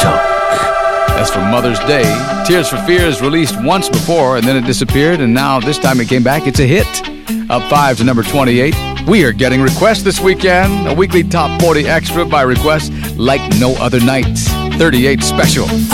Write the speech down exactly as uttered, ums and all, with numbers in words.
Talk. As for Mother's Day, Tears for Fears released once before and then it disappeared, and now this time it came back. It's a hit. Up five to number twenty-eight. We are getting requests this weekend. A weekly top forty extra by request like no other night. thirty-eight special.